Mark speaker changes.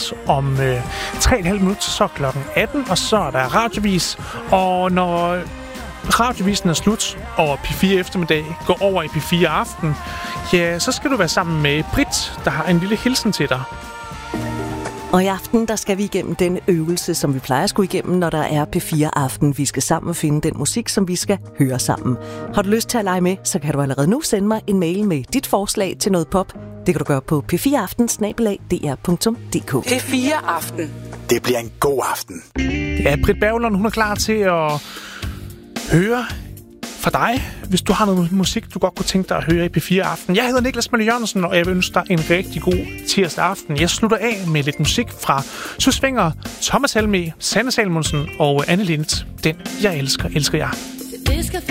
Speaker 1: Britt om 3,5 minutter, så klokken 18, og så er der radiovis. Og når radiovisen er slut, og P4 eftermiddag går over i P4 aften, ja, så skal du være sammen med Britt, der har en lille hilsen til dig.
Speaker 2: Og i aften, der skal vi igennem den øvelse, som vi plejer at skulle igennem, når der er P4 Aften. Vi skal sammen finde den musik, som vi skal høre sammen. Har du lyst til at lege med, så kan du allerede nu sende mig en mail med dit forslag til noget pop. Det kan du gøre på p4aften@dr.dk.
Speaker 3: P4 Aften.
Speaker 4: Det bliver en god aften.
Speaker 1: Ja, Britt Berglund, hun er klar til at høre fra dig, hvis du har noget musik, du godt kunne tænke dig at høre i P4 Aften. Jeg hedder Niklas Møller Jørgensen, og jeg vil ønske dig en rigtig god tirsdag aften. Jeg slutter af med lidt musik fra Sus Fenger, Thomas Helmig, Sanne Salmonsen og Anne Lindt. Den, jeg elsker, elsker jeg.